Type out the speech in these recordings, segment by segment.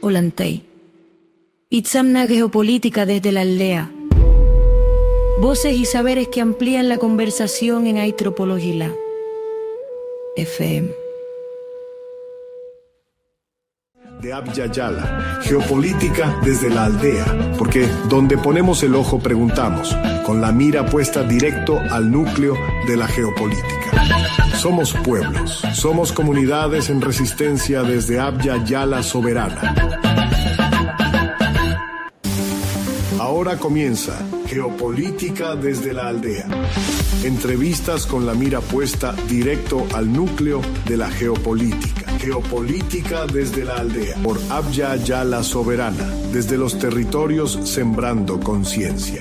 Ollantay. Itzamna Geopolítica desde la aldea. Voces y saberes que amplían la conversación en Aitropologila FM. De Abya Yala, Geopolítica desde la aldea, porque donde ponemos el ojo preguntamos, con la mira puesta directo al núcleo de la geopolítica. Somos pueblos, somos comunidades en resistencia desde Abya Yala soberana. Ahora comienza Geopolítica desde la aldea. Entrevistas con la mira puesta directo al núcleo de la geopolítica. Geopolítica desde la aldea. Por Abya Yala soberana. Desde los territorios sembrando conciencia.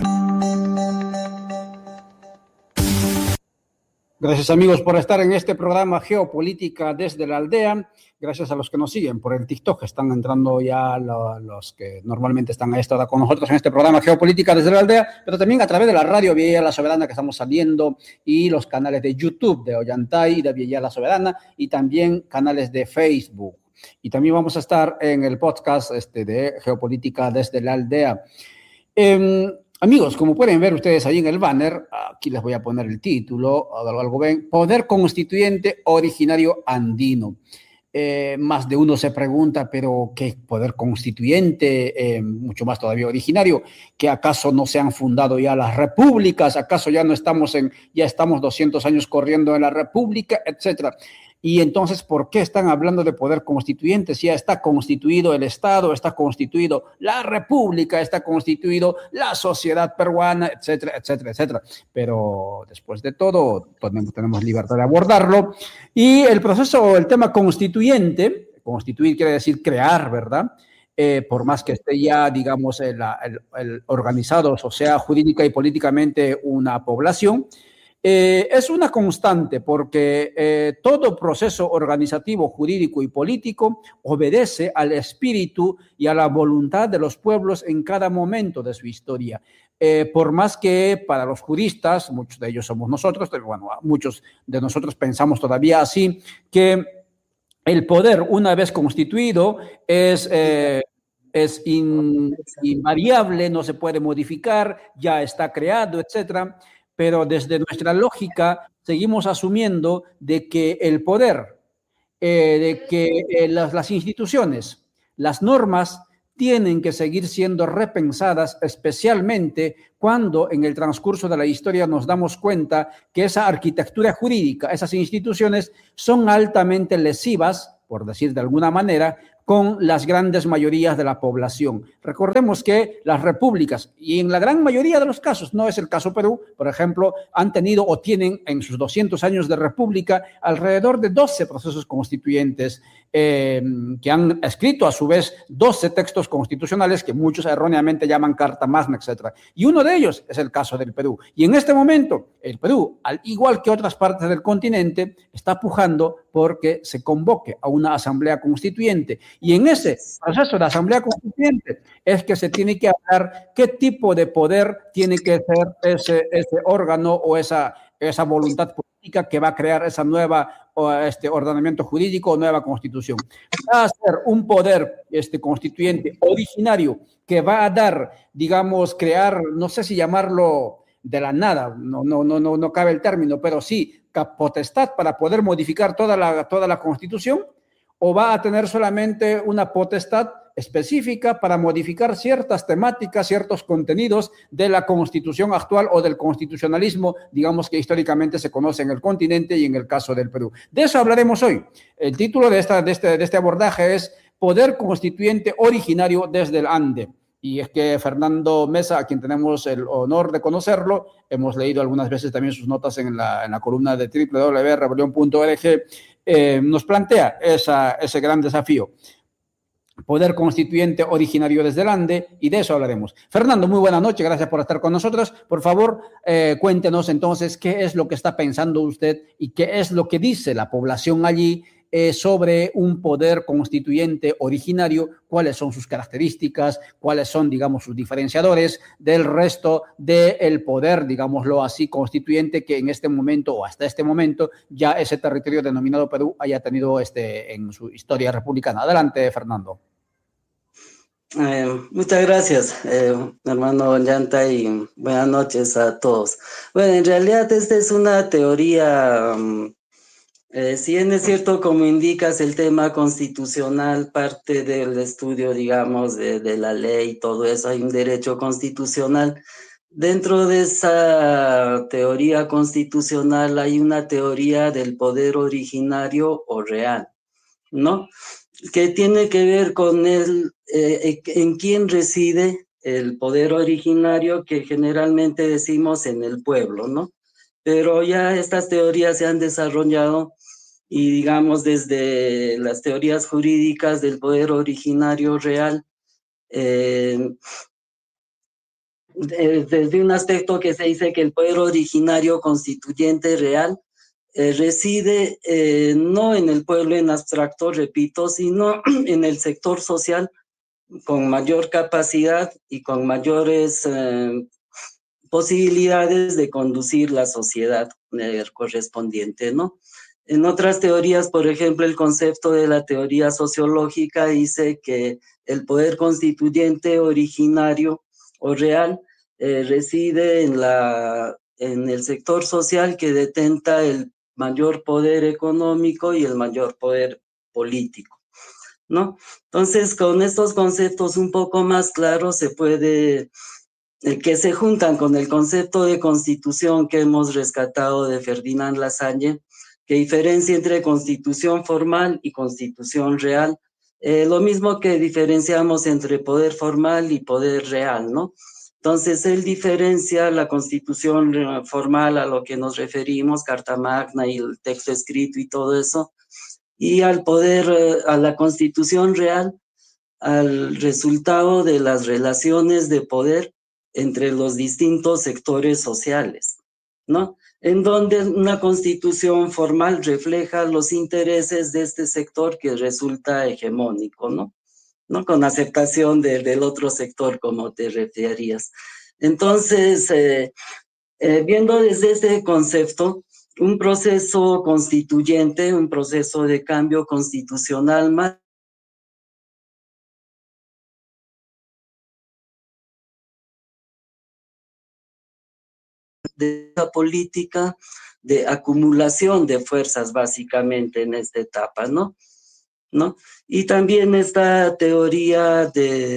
Gracias amigos por estar en este programa Geopolítica desde la aldea. Gracias a los que nos siguen por el TikTok. Están entrando ya los que normalmente están a esta hora con nosotros en este programa Geopolítica desde la aldea, pero también a través de la radio Abya Yala Soberana que estamos saliendo y los canales de YouTube de Ollantay y de Abya Yala Soberana y también canales de Facebook. Y también vamos a estar en el podcast de Geopolítica desde la aldea. Amigos, como pueden ver ustedes ahí en el banner, aquí les voy a poner el título, algo ven, Poder Constituyente Originario Andino. Más de uno se pregunta, pero ¿qué poder constituyente? Mucho más todavía originario, ¿que acaso no se han fundado ya las repúblicas? ¿Acaso ya no estamos ya estamos 200 años corriendo en la república, etcétera? Y entonces, ¿por qué están hablando de poder constituyente? Si ya está constituido el Estado, está constituido la República, está constituido la sociedad peruana, etcétera, etcétera, etcétera. Pero después de todo, tenemos libertad de abordarlo. Y el proceso, el tema constituyente, constituir quiere decir crear, ¿verdad? Por más que esté ya, digamos, el organizado, o sea, jurídica y políticamente una población, es una constante porque todo proceso organizativo, jurídico y político obedece al espíritu y a la voluntad de los pueblos en cada momento de su historia. Por más que para los juristas, muchos de ellos somos nosotros, pero bueno, muchos de nosotros pensamos todavía así, que el poder una vez constituido es invariable, no se puede modificar, ya está creado, etcétera. Pero desde nuestra lógica seguimos asumiendo de que el poder, de que las instituciones, las normas tienen que seguir siendo repensadas, especialmente cuando en el transcurso de la historia nos damos cuenta que esa arquitectura jurídica, esas instituciones son altamente lesivas, por decir de alguna manera, con las grandes mayorías de la población. Recordemos que las repúblicas, y en la gran mayoría de los casos, no es el caso Perú, por ejemplo, han tenido o tienen en sus 200 años de república alrededor de 12 procesos constituyentes que han escrito a su vez 12 textos constitucionales que muchos erróneamente llaman Carta Magna, etc. Y uno de ellos es el caso del Perú. Y en este momento, el Perú, al igual que otras partes del continente, está pujando porque se convoque a una asamblea constituyente. Y en ese proceso de asamblea constituyente es que se tiene que hablar qué tipo de poder tiene que ser ese órgano o esa voluntad política que va a crear esa nueva ordenamiento jurídico o nueva constitución. Va a ser un poder constituyente originario que va a dar, digamos, crear, no sé si llamarlo de la nada, no cabe el término, pero sí potestad para poder modificar toda la constitución, o va a tener solamente una potestad específica para modificar ciertas temáticas, ciertos contenidos de la constitución actual o del constitucionalismo, digamos que históricamente se conoce en el continente y en el caso del Perú. De eso hablaremos hoy. El título de este abordaje es Poder Constituyente Originario desde el Ande. Y es que Fernando Mesa, a quien tenemos el honor de conocerlo, hemos leído algunas veces también sus notas en la columna de www.rebelion.org, nos plantea ese gran desafío. Poder constituyente originario desde el Ande, y de eso hablaremos. Fernando, muy buena noche, gracias por estar con nosotros. Por favor, cuéntenos entonces qué es lo que está pensando usted y qué es lo que dice la población allí sobre un poder constituyente originario, cuáles son sus características, cuáles son, digamos, sus diferenciadores del resto del poder, digámoslo así, constituyente que en este momento o hasta este momento ya ese territorio denominado Perú haya tenido en su historia republicana. Adelante, Fernando. Muchas gracias, hermano Llanta, y buenas noches a todos. Bueno, en realidad esta es una teoría, si bien es cierto, como indicas, el tema constitucional, parte del estudio, digamos, de la ley y todo eso, hay un derecho constitucional. Dentro de esa teoría constitucional hay una teoría del poder originario o real, ¿no? Que tiene que ver con en quién reside el poder originario, que generalmente decimos en el pueblo, ¿no? Pero ya estas teorías se han desarrollado y digamos desde las teorías jurídicas del poder originario real, desde un aspecto que se dice que el poder originario constituyente real reside no en el pueblo en abstracto, repito, sino en el sector social con mayor capacidad y con mayores posibilidades de conducir la sociedad correspondiente, ¿no? En otras teorías, por ejemplo, el concepto de la teoría sociológica dice que el poder constituyente originario o real reside en el sector social que detenta el mayor poder económico y el mayor poder político, ¿no? Entonces, con estos conceptos un poco más claros se puede, que se juntan con el concepto de constitución que hemos rescatado de Ferdinand Lassalle, que diferencia entre constitución formal y constitución real, lo mismo que diferenciamos entre poder formal y poder real, ¿no? Entonces, él diferencia la constitución formal a lo que nos referimos, Carta Magna y el texto escrito y todo eso, y al poder, a la constitución real, al resultado de las relaciones de poder entre los distintos sectores sociales, ¿no? En donde una constitución formal refleja los intereses de este sector que resulta hegemónico, ¿no? ¿No? Con aceptación del otro sector, como te referías. Entonces, viendo desde este concepto, un proceso constituyente, un proceso de cambio constitucional más de la política de acumulación de fuerzas básicamente en esta etapa, ¿no? Y también esta teoría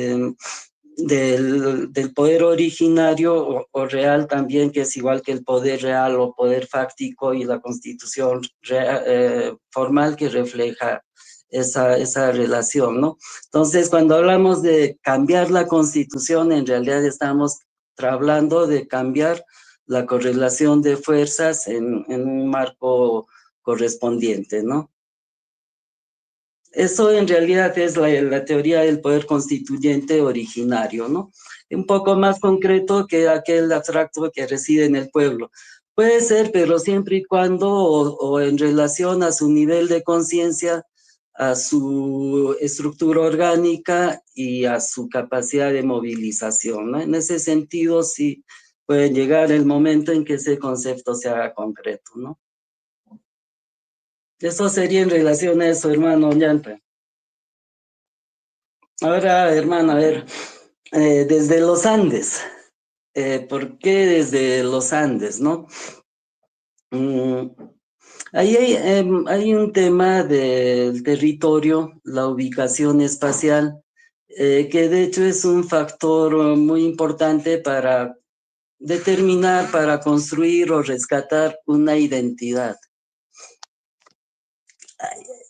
del poder originario o real también, que es igual que el poder real o poder fáctico, y la constitución formal que refleja esa relación, ¿no? Entonces, cuando hablamos de cambiar la constitución, en realidad estamos hablando de cambiar la correlación de fuerzas en un marco correspondiente, ¿no? Eso en realidad es la teoría del poder constituyente originario, ¿no? Un poco más concreto que aquel abstracto que reside en el pueblo. Puede ser, pero siempre y cuando, o en relación a su nivel de conciencia, a su estructura orgánica y a su capacidad de movilización, ¿no? En ese sentido, sí puede llegar el momento en que ese concepto se haga concreto, ¿no? Eso sería en relación a eso, hermano Llanta. Ahora, hermano, a ver, desde los Andes, ¿por qué desde los Andes, no? Ahí hay un tema del territorio, la ubicación espacial, que de hecho es un factor muy importante para determinar, para construir o rescatar una identidad.